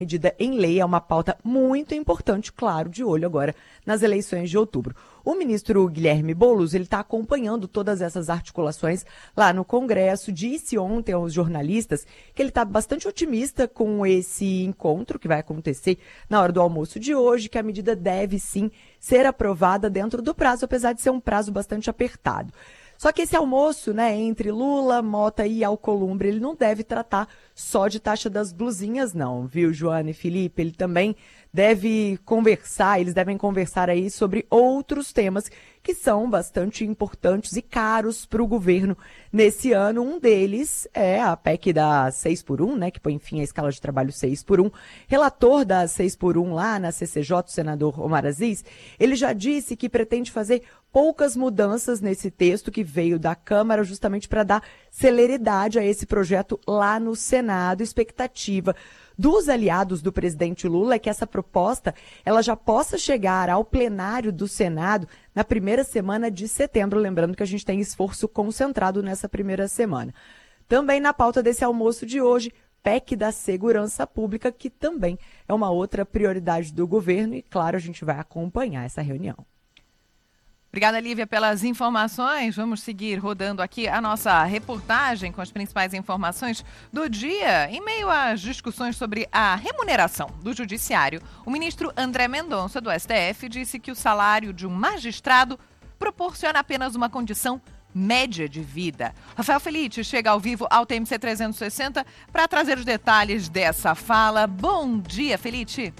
medida em lei é uma pauta muito importante, claro, de olho agora nas eleições de outubro. O ministro Guilherme Boulos, ele está acompanhando todas essas articulações lá no Congresso, disse ontem aos jornalistas que ele está bastante otimista com esse encontro que vai acontecer na hora do almoço de hoje, que a medida deve sim ser aprovada dentro do prazo, apesar de ser um prazo bastante apertado. Só que esse almoço, né, entre Lula, Mota e Alcolumbre, ele não deve tratar só de taxa das blusinhas, não, viu, Joana e Felipe? Ele também deve conversar, eles devem conversar aí sobre outros temas que são bastante importantes e caros para o governo nesse ano. Um deles é a PEC da 6x1, né, que põe fim à escala de trabalho 6x1. Relator da 6x1 lá na CCJ, o senador Omar Aziz, ele já disse que pretende fazer poucas mudanças nesse texto que veio da Câmara, justamente para dar celeridade a esse projeto lá no Senado. Expectativa dos aliados do presidente Lula é que essa proposta ela já possa chegar ao plenário do Senado na primeira semana de setembro, lembrando que a gente tem esforço concentrado nessa primeira semana. Também na pauta desse almoço de hoje, PEC da Segurança Pública, que também é uma outra prioridade do governo e, claro, a gente vai acompanhar essa reunião. Obrigada, Lívia, pelas informações. Vamos seguir rodando aqui a nossa reportagem com as principais informações do dia. Em meio às discussões sobre a remuneração do judiciário, o ministro André Mendonça, do STF, disse que o salário de um magistrado proporciona apenas uma condição média de vida. Rafael Felite chega ao vivo ao TMC 360 para trazer os detalhes dessa fala. Bom dia, Felite.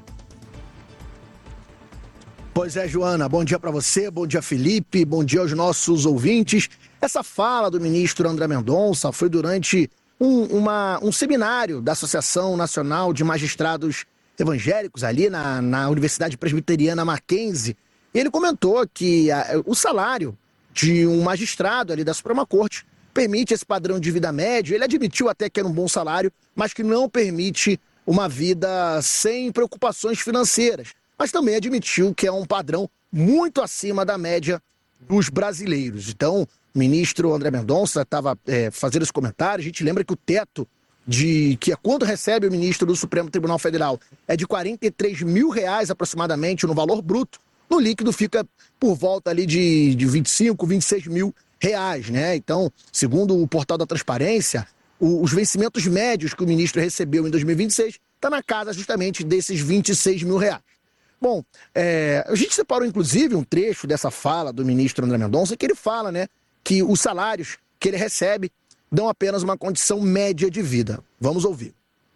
Pois é, Joana, bom dia para você, bom dia, Felipe, bom dia aos nossos ouvintes. Essa fala do ministro André Mendonça foi durante um seminário da Associação Nacional de Magistrados Evangélicos ali na Universidade Presbiteriana Mackenzie. Ele comentou que o salário de um magistrado ali da Suprema Corte permite esse padrão de vida médio. Ele admitiu até que era um bom salário, mas que não permite uma vida sem preocupações financeiras. Mas também admitiu que é um padrão muito acima da média dos brasileiros. Então, o ministro André Mendonça estava fazendo esse comentário. A gente lembra que o teto que é quanto recebe o ministro do Supremo Tribunal Federal é de R$43 mil aproximadamente no valor bruto. No líquido fica por volta ali de 25, 26 mil reais, né? Então, segundo o portal da Transparência, os vencimentos médios que o ministro recebeu em 2026 está na casa justamente desses 26 mil reais. Bom, a gente separou inclusive um trecho dessa fala do ministro André Mendonça que ele fala, né, que os salários que ele recebe dão apenas uma condição média de vida. Vamos ouvir.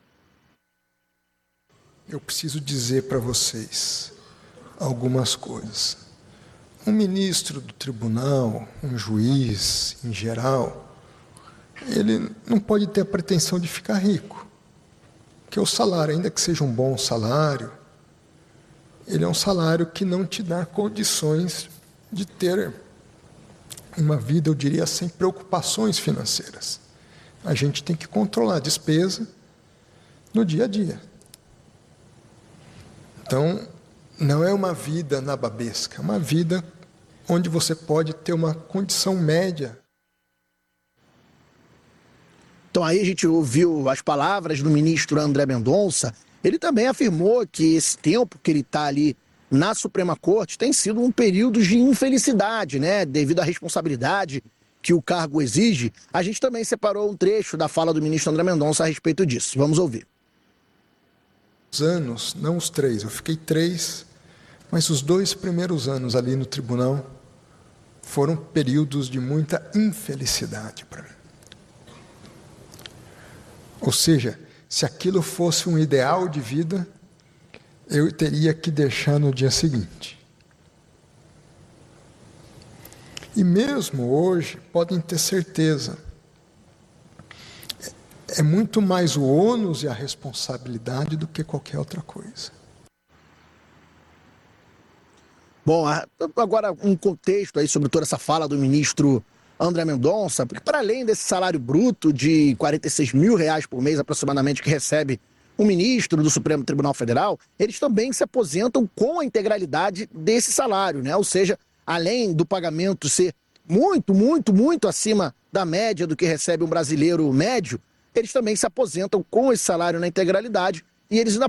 Eu preciso dizer para vocês algumas coisas. Um ministro do tribunal, um juiz em geral, ele não pode ter a pretensão de ficar rico. Porque o salário, ainda que seja um bom salário, ele é um salário que não te dá condições de ter uma vida, eu diria, sem preocupações financeiras. A gente tem que controlar a despesa no dia a dia. Então, não é uma vida nababesca, é uma vida onde você pode ter uma condição média. Então aí a gente ouviu as palavras do ministro André Mendonça. Ele também afirmou que esse tempo que ele está ali na Suprema Corte tem sido um período de infelicidade, né? Devido à responsabilidade que o cargo exige. A gente também separou um trecho da fala do ministro André Mendonça a respeito disso. Vamos ouvir. Os anos, não os 3, eu fiquei 3, mas os 2 primeiros anos ali no tribunal foram períodos de muita infelicidade para mim. Ou seja, se aquilo fosse um ideal de vida, eu teria que deixar no dia seguinte. E mesmo hoje, podem ter certeza, é muito mais o ônus e a responsabilidade do que qualquer outra coisa. Bom, agora um contexto aí sobre toda essa fala do ministro André Mendonça, porque para além desse salário bruto de R$46 mil por mês aproximadamente que recebe um ministro do Supremo Tribunal Federal, eles também se aposentam com a integralidade desse salário, né? Ou seja, além do pagamento ser muito, muito, muito acima da média do que recebe um brasileiro médio, eles também se aposentam com esse salário na integralidade e eles ainda